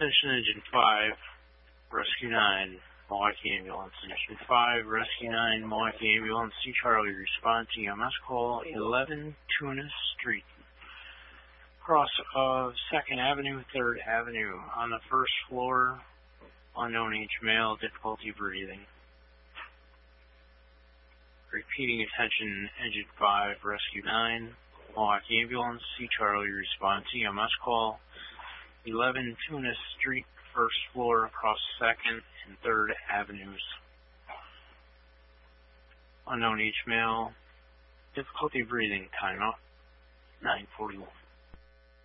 Attention Engine 5, Rescue 9, Milwaukee Ambulance. Engine 5, Rescue 9, Milwaukee Ambulance. C. Charlie, respond to EMS call 11 Tunis Street. Cross of 2nd Avenue, 3rd Avenue. On the first floor, unknown age male, difficulty breathing. Repeating, attention Engine 5, Rescue 9, Milwaukee Ambulance. C. Charlie, respond to EMS call 11 Tunis Street, first floor, across 2nd and 3rd Avenues. Unknown age male, difficulty breathing, timeout, 9:41.